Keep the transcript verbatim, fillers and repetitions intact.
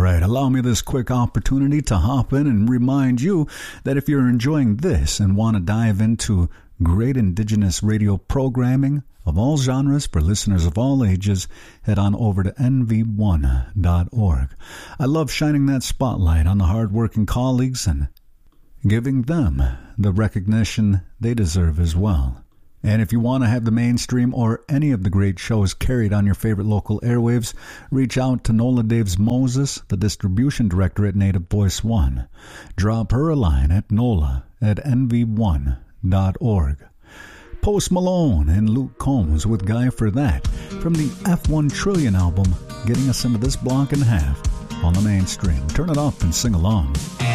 right, allow me this quick opportunity to hop in and remind you that if you're enjoying this and want to dive into great Indigenous radio programming of all genres for listeners of all ages, head on over to N V one dot org. I love shining that spotlight on the hardworking colleagues and giving them the recognition they deserve as well. And if you want to have the mainstream or any of the great shows carried on your favorite local airwaves, reach out to Nola Daves Moses, the distribution director at Native Voice One. Drop her a line at nola at N V one dot org. Post Malone and Luke Combs with Guy for That from the F one Trillion album, getting us into this block and a half on the mainstream. Turn it up and sing along.